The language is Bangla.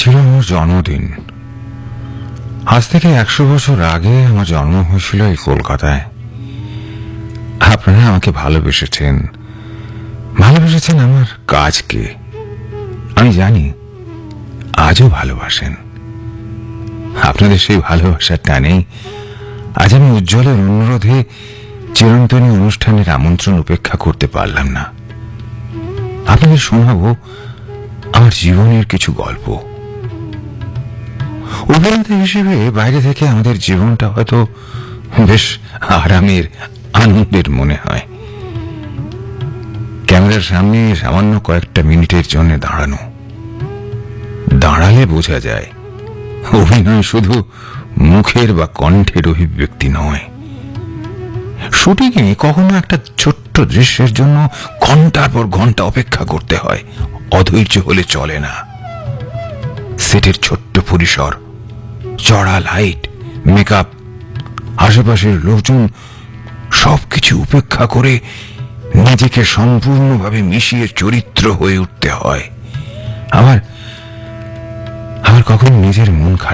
ছিল আমার জন্মদিন। আজ থেকে 100 বছর আগে আমার জন্ম হয়েছিল এই কলকাতায়। আপনারা আমাকে ভালোবেসেছেন আমার কাজকে। আমি জানি আজও ভালোবাসেন। আপনাদের সেই ভালোবাসার টানেই আজ আমি উজ্জ্বলের অনুরোধে চিরন্তনী অনুষ্ঠানের আমন্ত্রণ উপেক্ষা করতে পারলাম না। আপনাদের শোনাবো আমার জীবনের কিছু গল্প। অভিনেতা হিসেবে বাইরে থেকে আমাদের জীবনটা হয়তো বেশ আরামের, আনন্দের মনে হয়। ক্যামেরার সামনে সামান্য কয়েকটা মিনিটের জন্য দাঁড়ালে বোঝা যায় অভিনয় শুধু মুখের বা কণ্ঠের অভিব্যক্তি নয়। শুটিংয়ে কখনো একটা ছোট্ট দৃশ্যের জন্য ঘন্টার পর ঘন্টা অপেক্ষা করতে হয়। অধৈর্য হলে চলে না। সেটের ছোট্ট পরিসর, চড়া লাইট, মেকআপ, আশেপাশের লোকজন সবকিছু উপেক্ষা করে নিজেকে সম্পূর্ণভাবে মিশিয়ে চরিত্র হয়ে উঠতে হয়। আবার কখনো নিজের মন খারাপ